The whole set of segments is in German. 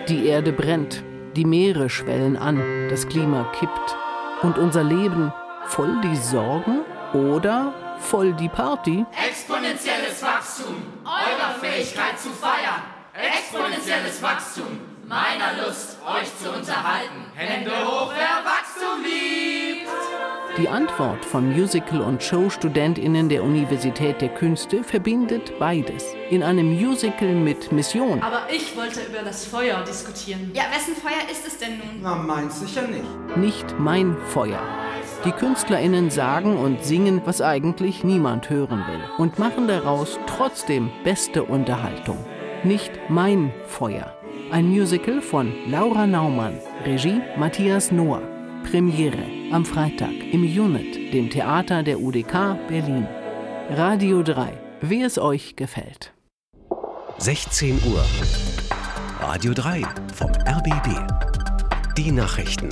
Die Erde brennt, die Meere schwellen an, das Klima kippt. Und unser Leben voll die Sorgen oder voll die Party? Exponentielles Wachstum, eurer Fähigkeit zu feiern. Exponentielles Wachstum, meiner Lust, euch zu unterhalten. Hände hoch, wer Wachstum liebt! Die Antwort von Musical- und Show-StudentInnen der Universität der Künste verbindet beides. In einem Musical mit Mission. Aber ich wollte über das Feuer diskutieren. Ja, wessen Feuer ist es denn nun? Na, meins sicher nicht. Nicht mein Feuer. Die KünstlerInnen sagen und singen, was eigentlich niemand hören will. Und machen daraus trotzdem beste Unterhaltung. Nicht mein Feuer. Ein Musical von Laura Naumann. Regie Matthias Noah. Premiere am Freitag im Unit, dem Theater der UDK Berlin. Radio 3, wie es euch gefällt. 16 Uhr. Radio 3 vom RBB. Die Nachrichten.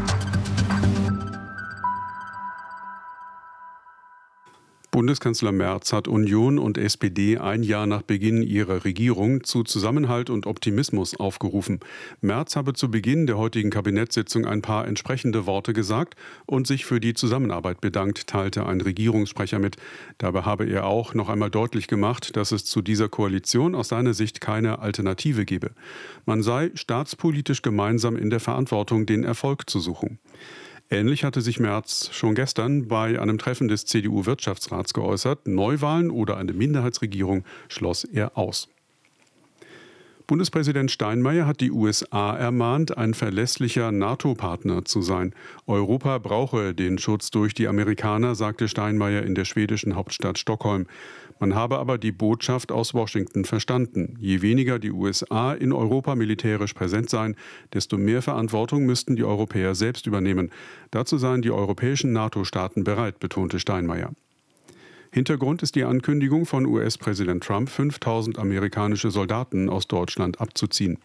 Bundeskanzler Merz hat Union und SPD ein Jahr nach Beginn ihrer Regierung zu Zusammenhalt und Optimismus aufgerufen. Merz habe zu Beginn der heutigen Kabinettssitzung ein paar entsprechende Worte gesagt und sich für die Zusammenarbeit bedankt, teilte ein Regierungssprecher mit. Dabei habe er auch noch einmal deutlich gemacht, dass es zu dieser Koalition aus seiner Sicht keine Alternative gebe. Man sei staatspolitisch gemeinsam in der Verantwortung, den Erfolg zu suchen. Ähnlich hatte sich Merz schon gestern bei einem Treffen des CDU-Wirtschaftsrats geäußert. Neuwahlen oder eine Minderheitsregierung schloss er aus. Bundespräsident Steinmeier hat die USA ermahnt, ein verlässlicher NATO-Partner zu sein. Europa brauche den Schutz durch die Amerikaner, sagte Steinmeier in der schwedischen Hauptstadt Stockholm. Man habe aber die Botschaft aus Washington verstanden. Je weniger die USA in Europa militärisch präsent seien, desto mehr Verantwortung müssten die Europäer selbst übernehmen. Dazu seien die europäischen NATO-Staaten bereit, betonte Steinmeier. Hintergrund ist die Ankündigung von US-Präsident Trump, 5000 amerikanische Soldaten aus Deutschland abzuziehen.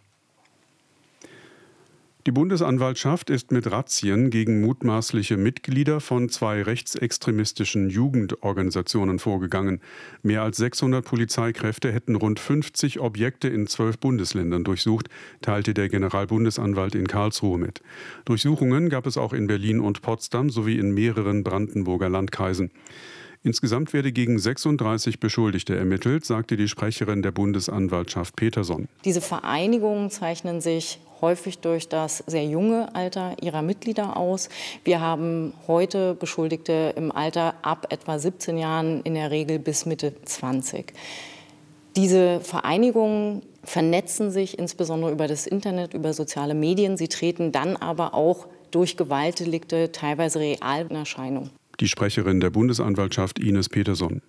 Die Bundesanwaltschaft ist mit Razzien gegen mutmaßliche Mitglieder von 2 rechtsextremistischen Jugendorganisationen vorgegangen. Mehr als 600 Polizeikräfte hätten rund 50 Objekte in 12 Bundesländern durchsucht, teilte der Generalbundesanwalt in Karlsruhe mit. Durchsuchungen gab es auch in Berlin und Potsdam sowie in mehreren Brandenburger Landkreisen. Insgesamt werde gegen 36 Beschuldigte ermittelt, sagte die Sprecherin der Bundesanwaltschaft Peterson. Diese Vereinigungen zeichnen sich häufig durch das sehr junge Alter ihrer Mitglieder aus. Wir haben heute Beschuldigte im Alter ab etwa 17 Jahren, in der Regel bis Mitte 20. Diese Vereinigungen vernetzen sich insbesondere über das Internet, über soziale Medien. Sie treten dann aber auch durch Gewaltdelikte teilweise real in Erscheinung. Die Sprecherin der Bundesanwaltschaft Ines Peterson.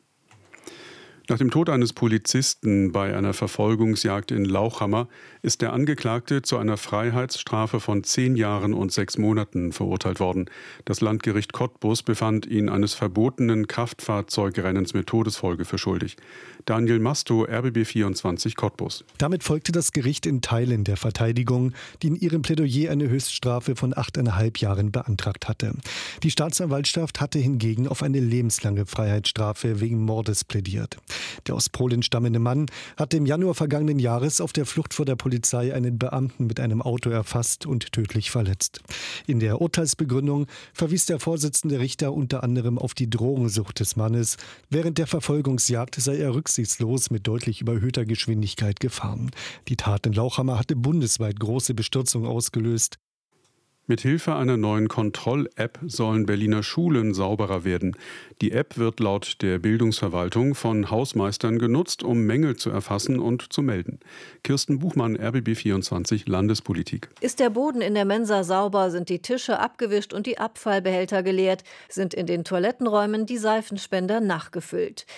Nach dem Tod eines Polizisten bei einer Verfolgungsjagd in Lauchhammer ist der Angeklagte zu einer Freiheitsstrafe von 10 Jahren und 6 Monaten verurteilt worden. Das Landgericht Cottbus befand ihn eines verbotenen Kraftfahrzeugrennens mit Todesfolge für schuldig. Daniel Masto, RBB 24 Cottbus. Damit folgte das Gericht in Teilen der Verteidigung, die in ihrem Plädoyer eine Höchststrafe von 8,5 Jahren beantragt hatte. Die Staatsanwaltschaft hatte hingegen auf eine lebenslange Freiheitsstrafe wegen Mordes plädiert. Der aus Polen stammende Mann hatte im Januar vergangenen Jahres auf der Flucht vor der Polizei einen Beamten mit einem Auto erfasst und tödlich verletzt. In der Urteilsbegründung verwies der Vorsitzende Richter unter anderem auf die Drogensucht des Mannes. Während der Verfolgungsjagd sei er rücksichtslos mit deutlich überhöhter Geschwindigkeit gefahren. Die Tat in Lauchhammer hatte bundesweit große Bestürzung ausgelöst. Mithilfe einer neuen Kontroll-App sollen Berliner Schulen sauberer werden. Die App wird laut der Bildungsverwaltung von Hausmeistern genutzt, um Mängel zu erfassen und zu melden. Kirsten Buchmann, RBB 24 Landespolitik. Ist der Boden in der Mensa sauber, sind die Tische abgewischt und die Abfallbehälter geleert, sind in den Toilettenräumen die Seifenspender nachgefüllt.